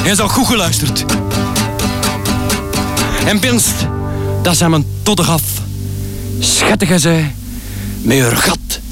En zo goed geluisterd. En pinst, dat zijn mijn todde gaf. Schattige zij, met haar gat